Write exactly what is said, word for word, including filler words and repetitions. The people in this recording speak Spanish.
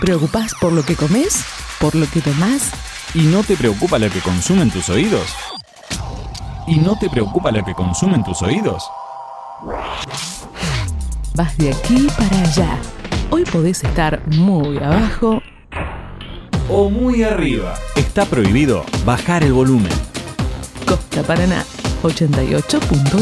¿Preocupás por lo que comes? ¿Por lo que tomás? ¿Y no te preocupa lo que consumen tus oídos? ¿Y no te preocupa lo que consumen tus oídos? Vas de aquí para allá. Hoy podés estar muy abajo O muy arriba. Está prohibido bajar el volumen. Costa Paraná ochenta y ocho punto uno.